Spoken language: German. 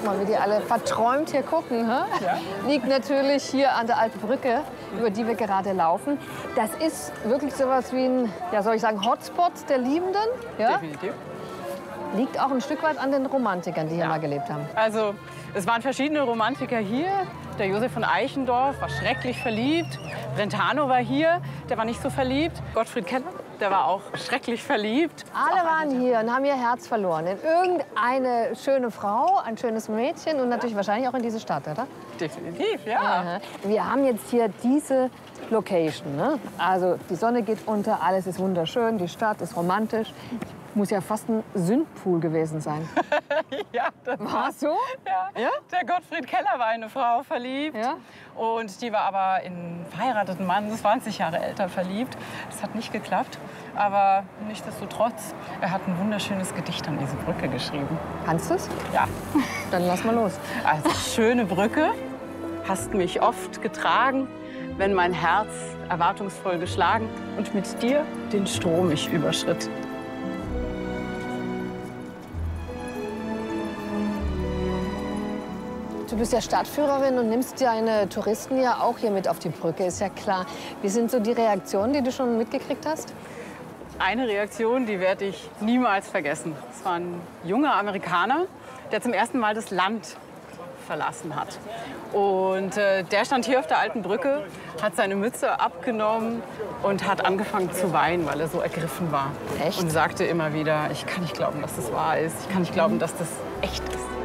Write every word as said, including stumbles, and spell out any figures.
mal, wie die alle verträumt hier gucken. Hä? Ja. Liegt natürlich hier an der alten Brücke, über die wir gerade laufen. Das ist wirklich sowas wie ein, ja, soll ich sagen, Hotspot der Liebenden. Ja? Definitiv. Liegt auch ein Stück weit an den Romantikern, die hier Ja. mal gelebt haben. Also es waren verschiedene Romantiker hier. Der Josef von Eichendorff war schrecklich verliebt. Brentano war hier, der war nicht so verliebt. Gottfried Keller, der war auch schrecklich verliebt. Alle waren hier und haben ihr Herz verloren. In irgendeine schöne Frau, ein schönes Mädchen und natürlich wahrscheinlich auch in diese Stadt, oder? Definitiv, ja. Wir haben jetzt hier diese Location. Ne? Also die Sonne geht unter, alles ist wunderschön, die Stadt ist romantisch. Muss ja fast ein Sündpool gewesen sein. Ja, das War es so? Ja. Ja? Der Gottfried Keller war in eine Frau verliebt. Ja. Und die war aber in einen verheirateten Mann, zwanzig Jahre älter, verliebt. Das hat nicht geklappt. Aber nichtsdestotrotz, er hat ein wunderschönes Gedicht an diese Brücke geschrieben. Kannst du es? Ja. Dann lass mal los. Also, schöne Brücke, hast mich oft getragen, wenn mein Herz erwartungsvoll geschlagen und mit dir den Strom ich überschritt. Du bist ja Stadtführerin und nimmst deine Touristen ja auch hier mit auf die Brücke, ist ja klar. Wie sind so die Reaktionen, die du schon mitgekriegt hast? Eine Reaktion, die werde ich niemals vergessen. Es war ein junger Amerikaner, der zum ersten Mal das Land verlassen hat. Und äh, der stand hier auf der alten Brücke, hat seine Mütze abgenommen und hat angefangen zu weinen, weil er so ergriffen war. Echt? Und sagte immer wieder, ich kann nicht glauben, dass das wahr ist. Ich kann nicht glauben, dass das echt ist.